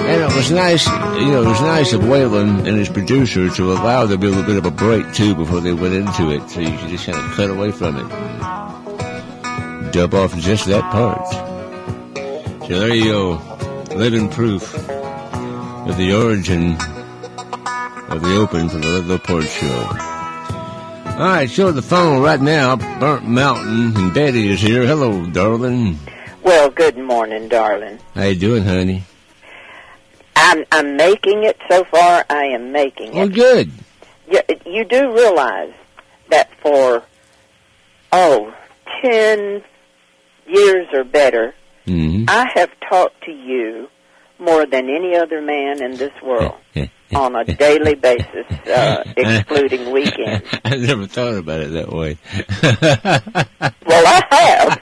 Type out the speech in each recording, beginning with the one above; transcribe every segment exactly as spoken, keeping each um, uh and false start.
And it was nice, you know, it was nice of Waylon and his producer to allow there to be a little bit of a break, too, before they went into it. So you could just kind of cut away from it. Dub off just that part. So there you go. Living proof of the origin of the open for the Little Port Show. All right, show the phone right now. Burnt Mountain, and Daddy is here. Hello, darling. Well, good morning, darling. How you doing, honey? I'm I'm making it so far. I am making it. Oh, good. You, you do realize that for oh ten years or better, mm-hmm. I have talked to you more than any other man in this world on a daily basis, uh, excluding weekends. I never thought about it that way. Well, I have.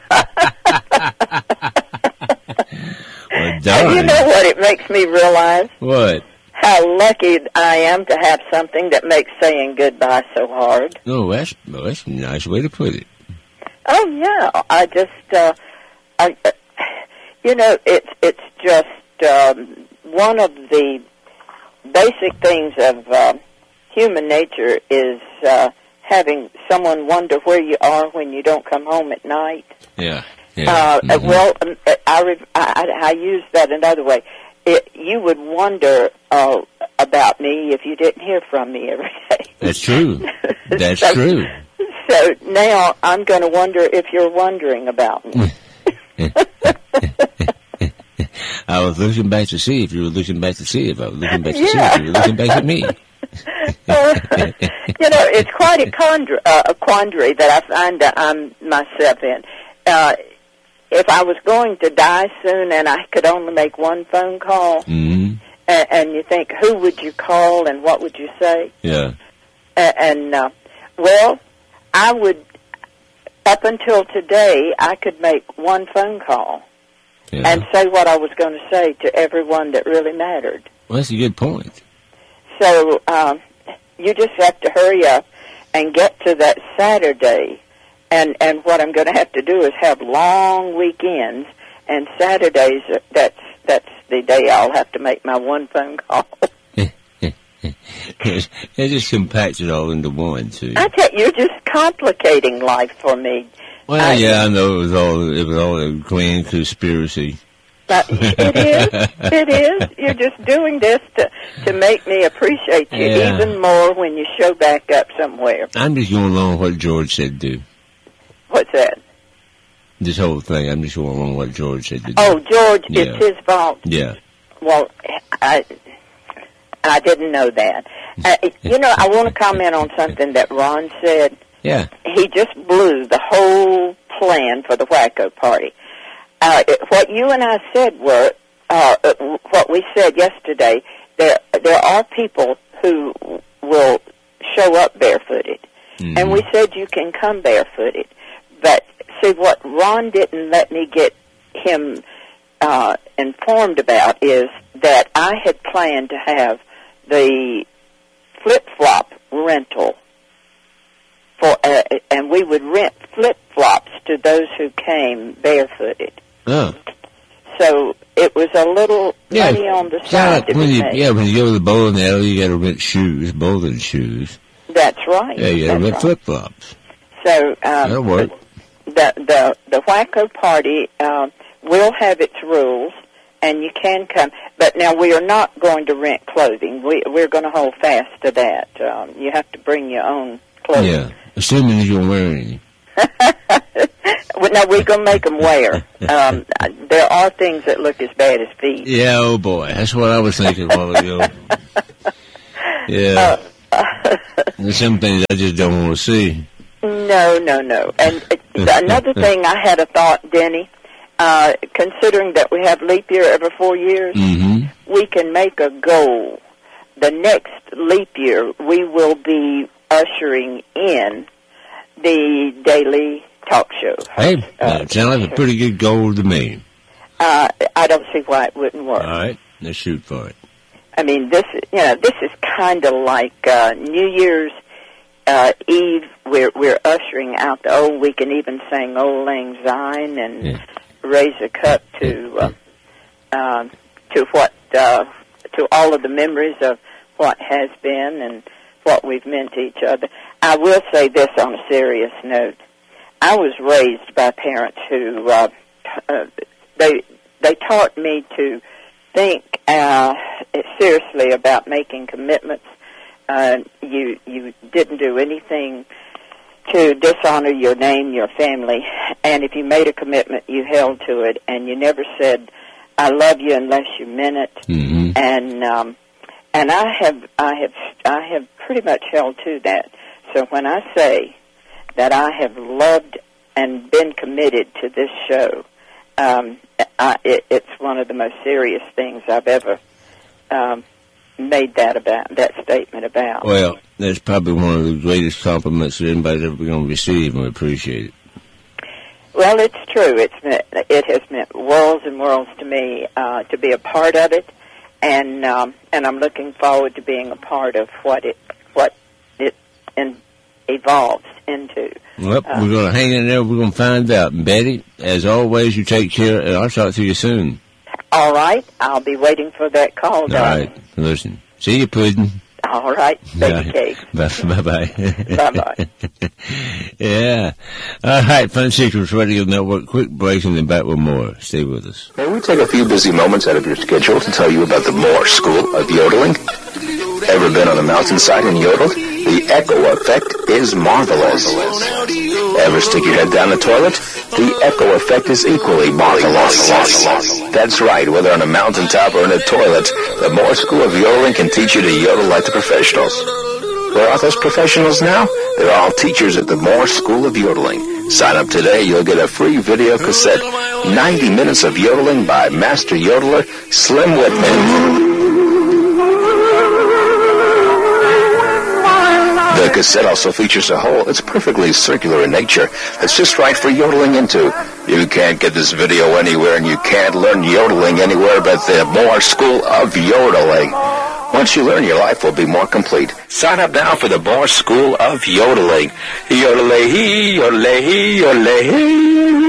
Well, and you know what it makes me realize? What? How lucky I am to have something that makes saying goodbye so hard. Oh, that's, well, that's a nice way to put it. Oh, yeah. I just, uh, I, uh, you know, it's, it's just um, one of the basic things of uh, human nature is uh, having someone wonder where you are when you don't come home at night. Yeah. Yeah. Uh, mm-hmm. Well, um, I, I, I use that another way. It, you would wonder uh, about me if you didn't hear from me every day. That's true. That's so, true. So now I'm going to wonder if you're wondering about me. I was looking back to see if you were looking back to see if I was looking back to yeah. see if you were looking back at me. uh, you know, it's quite a, quandary, uh, a quandary that I find that I'm myself in. Uh, if I was going to die soon and I could only make one phone call, mm-hmm. and, and you think, who would you call and what would you say? Yeah. Uh, and, uh, well, I would, up until today, I could make one phone call yeah. and say what I was going to say to everyone that really mattered. Well, that's a good point. So um, you just have to hurry up and get to that Saturday. And and what I'm going to have to do is have long weekends, and Saturdays, that's that's the day I'll have to make my one phone call. It just compacts it all into one, too. I tell you, you're just complicating life for me. Well, I, yeah, I know it was all it was all a grand conspiracy. But it is, it is. You're just doing this to to make me appreciate you yeah. even more when you show back up somewhere. I'm just going along with what George said to do. What's that? This whole thing, I'm just going along with what George said to do. Oh, George, yeah. it's his fault. Yeah. Well, I I didn't know that. Uh, you know, I want to comment on something that Ron said. Yeah. He just blew the whole plan for the Wacko Party. Uh, it, what you and I said were, uh, what we said yesterday, there there are people who will show up barefooted. Mm-hmm. And we said you can come barefooted. But see, what Ron didn't let me get him uh, informed about is that I had planned to have the flip-flop rental, for, uh, and we would rent flip-flops to those who came barefooted. Oh. So it was a little yeah. money on the It's side like to when be you, made. Yeah, when you go to the bowling alley, you got to rent shoes, bowling shoes. That's right. Yeah, you got to rent right. flip-flops. So um, that'll work. The the the Wacko Party uh, will have its rules, and you can come. But now we are not going to rent clothing. We we're going to hold fast to that. Um, you have to bring your own clothing. Yeah, assuming you don't wear any. No, we're going to make them wear. Um, there are things that look as bad as feet. Yeah, oh boy, that's what I was thinking a while ago. Yeah, uh, there's some things I just don't want to see. No, no, no. And uh, another thing, I had a thought, Denny. Uh, considering that we have leap year every four years, mm-hmm. we can make a goal. The next leap year, we will be ushering in the daily talk show. Hey, uh, that sounds like a pretty good goal to me. Uh, I don't see why it wouldn't work. All right, let's shoot for it. I mean, this, you know, this is kind of like uh, New Year's uh, Eve. We're we're ushering out the old. We can even sing "Old Lang Syne" and yeah. raise a cup to uh, uh, to what uh, to all of the memories of what has been and what we've meant to each other. I will say this on a serious note. I was raised by parents who, uh, uh, they they taught me to think uh, seriously about making commitments. Uh, you you didn't do anything to dishonor your name, your family, and if you made a commitment, you held to it, and you never said, "I love you," unless you meant it. Mm-hmm. And um, and I have I have I have pretty much held to that. So when I say that I have loved and been committed to this show, um, I, it, it's one of the most serious things I've ever um, made that about that statement about. Well, that's probably one of the greatest compliments that anybody's ever going to receive, and we appreciate it. Well, it's true. It's meant, it has meant worlds and worlds to me uh, to be a part of it, and um, and I'm looking forward to being a part of what it what it in, evolves into. Well, uh, we're going to hang in there. We're going to find out. And Betty, as always, you take care, and I'll talk to you soon. All right. I'll be waiting for that call, All darling. right. Listen. See you, Puddin'. All right. Baby cake. Bye-bye. Bye-bye. Yeah. All right, Fun Secrets Radio Network. Quick break and then back with more. Stay with us. May we take a few busy moments out of your schedule to tell you about the Moore School of Yodeling? Ever been on a mountainside and yodeled? The echo effect is marvelous. Ever stick your head down the toilet? The echo effect is equally marvelous. That's right, whether on a mountaintop or in a toilet, the Moore School of Yodeling can teach you to yodel like the professionals. Where are those professionals now? They're all teachers at the Moore School of Yodeling. Sign up today, you'll get a free video cassette, ninety minutes of yodeling by master yodeler Slim Whitman. The cassette also features a hole. It's perfectly circular in nature. It's just right for yodeling into. You can't get this video anywhere, and you can't learn yodeling anywhere but the Moore School of Yodeling. Once you learn, your life will be more complete. Sign up now for the Moore School of Yodeling. Yodelay-hee, yodelay-hee, yodelay-hee.